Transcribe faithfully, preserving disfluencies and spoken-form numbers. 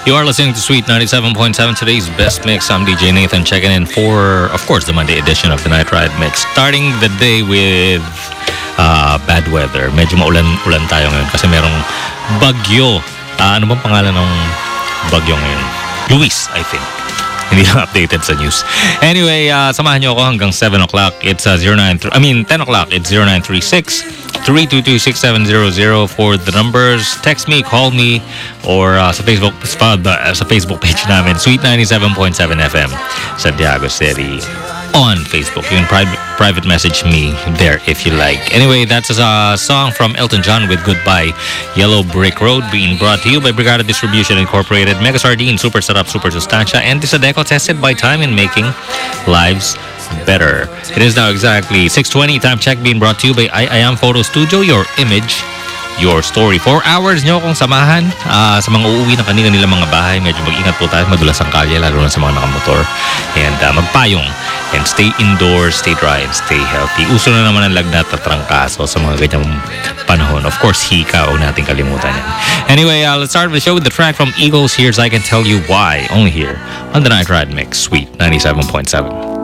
You are listening to Sweet ninety-seven point seven, today's best mix. I'm D J Nathan checking in for, of course, the Monday edition of the Night Ride Mix. Starting the day with uh, bad weather. Medyo maulan-ulan tayo ngayon kasi merong bagyo. Uh, ano bang pangalan ng bagyo ngayon? Luis, I think. Hindi na updated sa news. Anyway, uh, samahan nyo ako hanggang seven o'clock. It's uh, zero nine th- I mean, ten o'clock. It's zero nine three six, three two two, six seven zero zero for the numbers. Text me, call me, or uh, sa Facebook uh, sa Facebook page namin, Sweet ninety-seven point seven F M, Santiago City. On Facebook. You can private private message me there if you like. Anyway, that's a song from Elton John with Goodbye Yellow Brick Road, being brought to you by Brigada Distribution Incorporated, Mega Sardine, Super Sarap, Super Sustancia, and Disadeco, tested by time in making lives better. It is now exactly six twenty. Time check being brought to you by I I Am Photo Studio, your image, your story. Four hours nyo akong samahan uh, sa mga uuwi na kanina nilang mga bahay. Medyo mag-ingat po tayo, madulas ang kalye, lalo na sa mga nakamotor. And uh, magpayong and stay indoors, stay dry, and stay healthy. Uso na naman ang lagnat at trangkaso sa mga ganyang panahon. Of course, hika, huwag natin kalimutan yan. Anyway, uh, let's start the show with the track from Eagles. Here's I Can Tell You Why, only here on the Night Ride Mix, Sweet ninety-seven point seven.